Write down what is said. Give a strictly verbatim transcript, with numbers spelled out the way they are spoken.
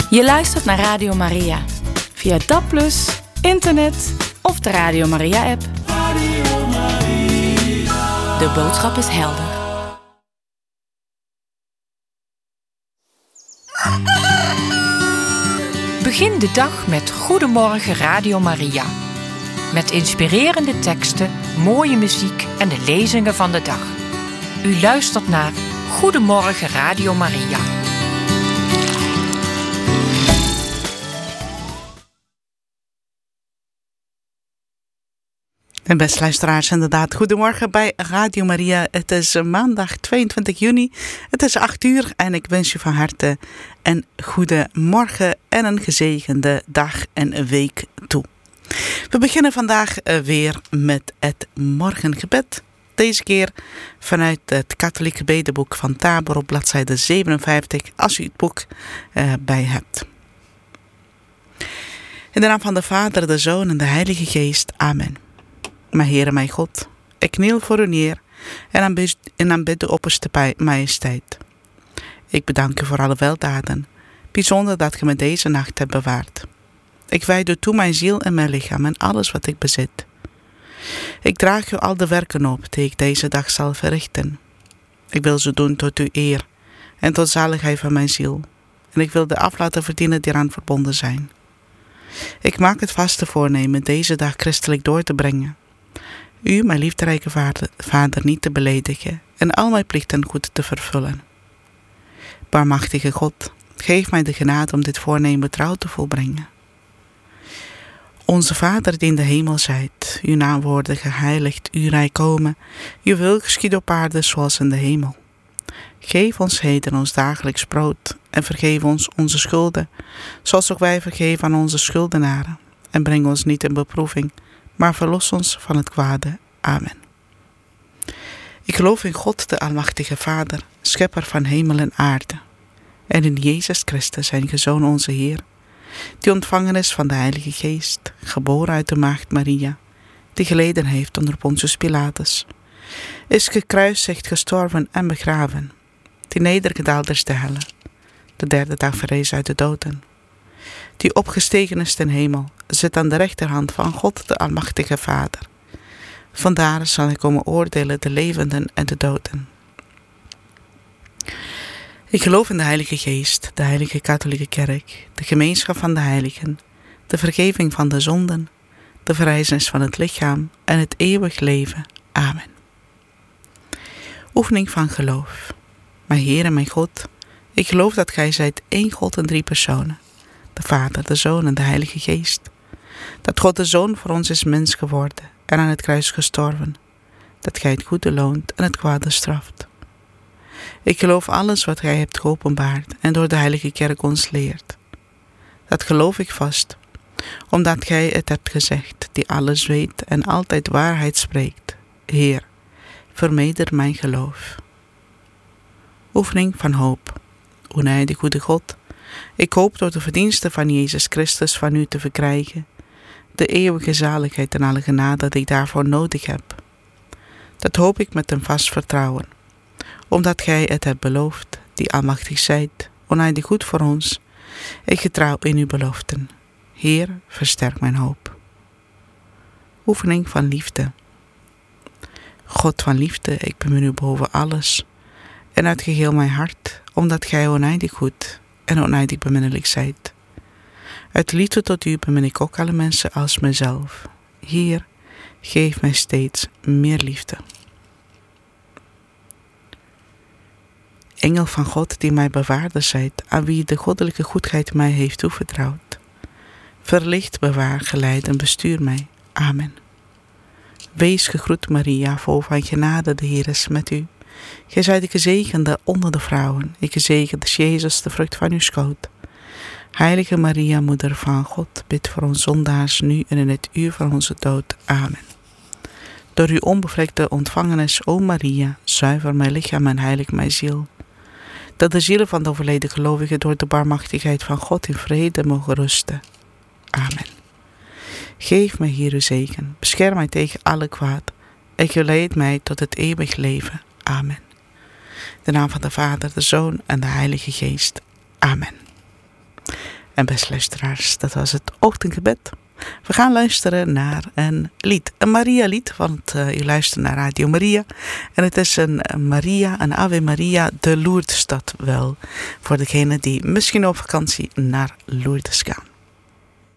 Je luistert naar Radio Maria. Via D A B plus, internet of de Radio Maria-app. Radio Maria. De boodschap is helder. Begin de dag met Goedemorgen Radio Maria. Met inspirerende teksten, mooie muziek en de lezingen van de dag. U luistert naar Goedemorgen Radio Maria. En beste luisteraars, inderdaad, goedemorgen bij Radio Maria. Het is maandag tweeëntwintig juni, het is acht uur en ik wens je van harte een goede morgen en een gezegende dag en week toe. We beginnen vandaag weer met het morgengebed. Deze keer vanuit het katholieke gebedenboek van Tabor op bladzijde zevenenvijftig, als u het boek uh, bij hebt. In de naam van de Vader, de Zoon en de Heilige Geest. Amen. Mijn Heere, mijn God, ik kniel voor u neer en aanbid, en aanbid de opperste majesteit. Ik bedank u voor alle weldaden, bijzonder dat ge me deze nacht hebt bewaard. Ik wijd u toe mijn ziel en mijn lichaam en alles wat ik bezit. Ik draag u al de werken op die ik deze dag zal verrichten. Ik wil ze doen tot uw eer en tot zaligheid van mijn ziel. En ik wil de af laten verdienen die eraan verbonden zijn. Ik maak het vaste voornemen deze dag christelijk door te brengen. U, mijn liefderijke vader, vader, niet te beledigen en al mijn plichten goed te vervullen. Barmachtige God, geef mij de genade om dit voornemen trouw te volbrengen. Onze Vader die in de hemel zijt, uw naam worden geheiligd, uw rijk komen, uw wil geschieden op aarde zoals in de hemel. Geef ons heden ons dagelijks brood en vergeef ons onze schulden, zoals ook wij vergeven aan onze schuldenaren. En breng ons niet in beproeving, maar verlos ons van het kwade. Amen. Ik geloof in God, de Almachtige Vader, schepper van hemel en aarde. En in Jezus Christus, zijn Zoon onze Heer, die ontvangen is van de Heilige Geest, geboren uit de Maagd Maria, die geleden heeft onder Pontius Pilatus, is gekruisigd, gestorven en begraven, die nedergedaald is te helle, de derde dag verrees uit de doden, die opgestegen is ten hemel, zit aan de rechterhand van God, de Almachtige Vader. Vandaar zal hij komen oordelen de levenden en de doden. Ik geloof in de Heilige Geest, de Heilige Katholieke Kerk, de gemeenschap van de heiligen, de vergeving van de zonden, de verrijzenis van het lichaam en het eeuwig leven. Amen. Oefening van geloof. Mijn Heer en mijn God, ik geloof dat gij zijt één God in drie personen, de Vader, de Zoon en de Heilige Geest. Dat God de Zoon voor ons is mens geworden en aan het kruis gestorven, dat gij het goede loont en het kwade straft. Ik geloof alles wat gij hebt geopenbaard en door de Heilige Kerk ons leert. Dat geloof ik vast, omdat gij het hebt gezegd, die alles weet en altijd waarheid spreekt. Heer, vermeeder mijn geloof. Oefening van hoop. O nijdige goede God, ik hoop door de verdiensten van Jezus Christus van u te verkrijgen, de eeuwige zaligheid en alle genade die ik daarvoor nodig heb. Dat hoop ik met een vast vertrouwen, omdat gij het hebt beloofd, die almachtig zijt, oneindig goed voor ons. Ik getrouw in uw beloften. Heer, versterk mijn hoop. Oefening van liefde. God van liefde, ik bemin u boven alles en uit geheel mijn hart, omdat gij oneindig goed en oneindig beminnelijk zijt. Uit liefde tot u bemin ik ook alle mensen als mezelf. Heer, geef mij steeds meer liefde. Engel van God, die mij bewaarder zijt, aan wie de goddelijke goedheid mij heeft toevertrouwd. Verlicht, bewaar, geleid en bestuur mij. Amen. Wees gegroet Maria, vol van genade, de Heer is met u. Gij zijt de gezegende onder de vrouwen, ik gezegend is Jezus, de vrucht van uw schoot. Heilige Maria, moeder van God, bid voor ons zondaars nu en in het uur van onze dood. Amen. Door uw onbevlekte ontvangenis, o Maria, zuiver mijn lichaam en heilig mijn ziel. Dat de zielen van de overleden gelovigen door de barmachtigheid van God in vrede mogen rusten. Amen. Geef mij hier uw zegen, bescherm mij tegen alle kwaad en geleid mij tot het eeuwig leven. Amen. In de naam van de Vader, de Zoon en de Heilige Geest. Amen. En beste luisteraars, dat was het ochtendgebed. We gaan luisteren naar een lied, een Maria-lied, want uh, u luistert naar Radio Maria. En het is een Maria, een Ave Maria de Lourdesstad wel, voor degenen die misschien op vakantie naar Lourdes gaan.